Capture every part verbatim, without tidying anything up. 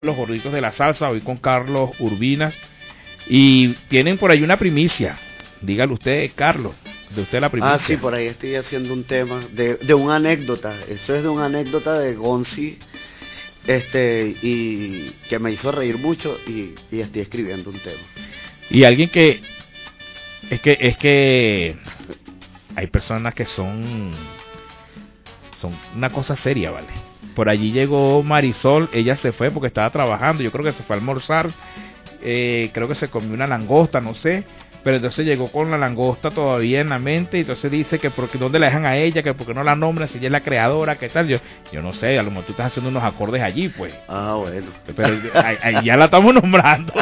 Los Gorditos de la Salsa, hoy con Carlos Urbinas, y tienen por ahí una primicia. Dígale usted, Carlos, de usted la primicia. Ah, sí, por ahí estoy haciendo un tema de, de una anécdota. Eso es de una anécdota de Gonzi, este, y que me hizo reír mucho, y, y estoy escribiendo un tema. Y alguien que es que es que hay personas que son son una cosa seria, ¿vale? Por allí llegó Marisol, ella se fue porque estaba trabajando, yo creo que se fue a almorzar, eh, creo que se comió una langosta, no sé, pero entonces llegó con la langosta todavía en la mente, y entonces dice que porque dónde la dejan a ella, que porque no la nombran, si ella es la creadora, qué tal, yo yo no sé, a lo mejor tú estás haciendo unos acordes allí, pues. Ah, bueno. Pero ahí, ahí ya la estamos nombrando.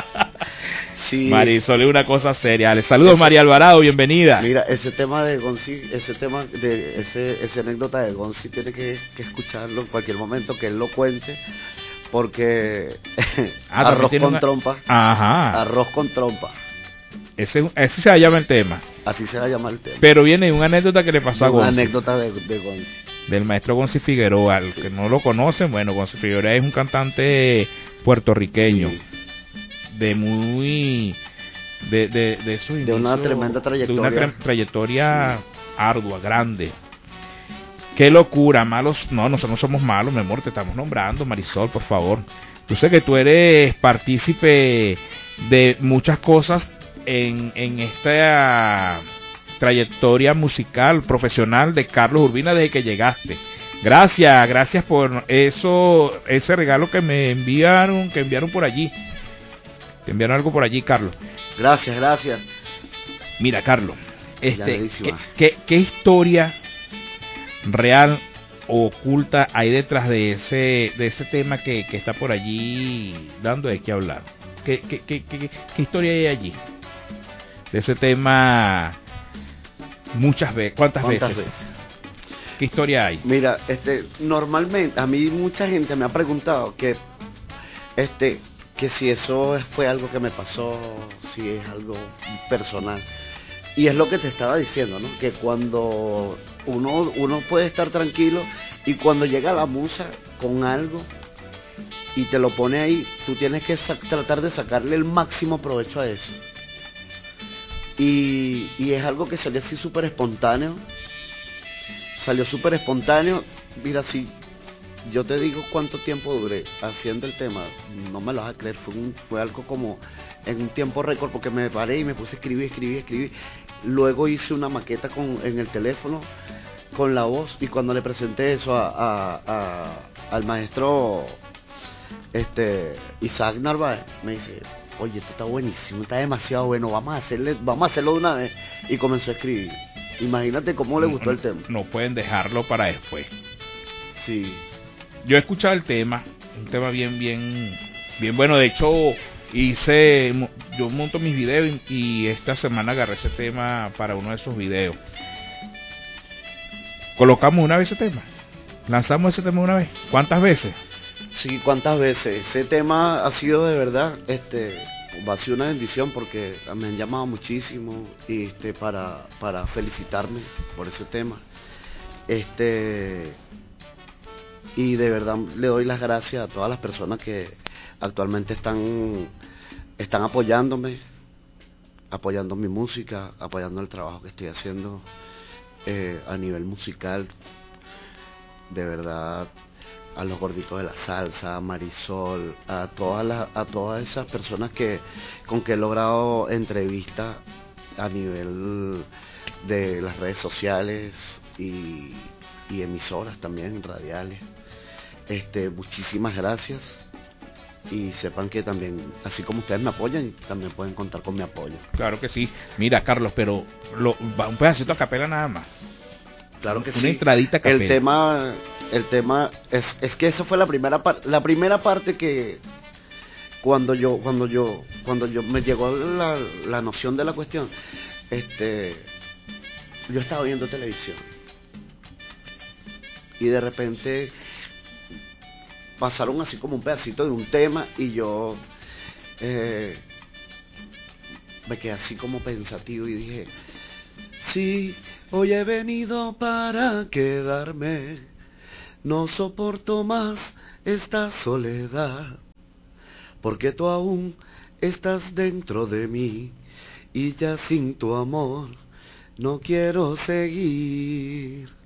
Sí. Marisol es una cosa seria. Les saludos, Ese, María Alvarado, bienvenida. Mira, ese tema de Gonzi, ese tema de ese, ese anécdota de Gonzi tiene que, que escucharlo en cualquier momento, que él lo cuente, porque Ah, arroz con una... trompa. Ajá. Arroz con trompa. Ese, ese se llama el tema. Así se va a llamar el tema. Pero viene una anécdota que le pasó a Gonzi. Una anécdota de, de Gonzi. Del maestro Gonzi Figueroa. Al Sí. que no lo conocen, bueno, Gonzi Figueroa es un cantante puertorriqueño. Sí. De muy... De, de, de esos De inicios, una tremenda trayectoria. De una tra trayectoria sí. ardua, grande. Qué locura, malos. No, nosotros no somos malos, mi amor, te estamos nombrando, Marisol, por favor. Yo sé que tú eres partícipe de muchas cosas en, en esta trayectoria musical, profesional de Carlos Urbina desde que llegaste. Gracias, gracias por eso, ese regalo que me enviaron, que enviaron por allí. Te enviaron algo por allí, Carlos. Gracias, gracias. Mira, Carlos, este, ¿qué, qué, ¿qué historia real o oculta hay detrás de ese de ese tema que, que está por allí dando de qué hablar? ¿Qué, qué, qué, qué, qué historia hay allí? De ese tema muchas veces, ¿cuántas, ¿Cuántas veces? veces? ¿Qué historia hay? Mira, este, normalmente, a mí mucha gente me ha preguntado que, este, que si eso fue algo que me pasó, si es algo personal. Y es lo que te estaba diciendo, ¿no? Que cuando uno, uno puede estar tranquilo, y cuando llega la musa con algo y te lo pone ahí, tú tienes que tratar de sacarle el máximo provecho a eso. Y, y es algo que salió así súper espontáneo. Salió súper espontáneo. Mira, si yo te digo cuánto tiempo duré haciendo el tema, no me lo vas a creer. Fue, un, fue algo como en un tiempo récord, porque me paré y me puse a escribir, escribir, escribir. Luego hice una maqueta con, en el teléfono con la voz, y cuando le presenté eso a, a, a, al maestro este Isaac Narváez, me dice: oye, esto está buenísimo, está demasiado bueno, vamos a hacerle, vamos a hacerlo de una vez. Y comenzó a escribir. Imagínate cómo le gustó no, el tema. No pueden dejarlo para después. Sí. Yo he escuchado el tema, un tema bien, bien, bien bueno. De hecho, hice, yo monto mis videos y esta semana agarré ese tema para uno de esos videos. Colocamos una vez ese tema, lanzamos ese tema una vez. ¿Cuántas veces? Sí, cuántas veces. Ese tema ha sido de verdad, este, ha sido una bendición, porque me han llamado muchísimo, y este, para, para felicitarme por ese tema. Este, y de verdad le doy las gracias a todas las personas que actualmente están, están apoyándome, apoyando mi música, apoyando el trabajo que estoy haciendo eh, a nivel musical. De verdad, a los Gorditos de la Salsa, a Marisol, a todas las, a todas esas personas que con que he logrado entrevistas a nivel de las redes sociales y, y emisoras también radiales. Este, muchísimas gracias, y sepan que también, así como ustedes me apoyan, también pueden contar con mi apoyo. Claro que sí. Mira, Carlos, pero lo, un pedacito a capela nada más. Claro que una sí. entradita a capela. El tema, el tema es, es que esa fue la primera parte, la primera parte que cuando yo, cuando yo, cuando yo me llegó la, la noción de la cuestión, este, yo estaba viendo televisión y de repente pasaron así como un pedacito de un tema, y yo eh, me quedé así como pensativo y dije: sí, hoy he venido para quedarme, no soporto más esta soledad. porque tú aún estás dentro de mí y ya sin tu amor no quiero seguir.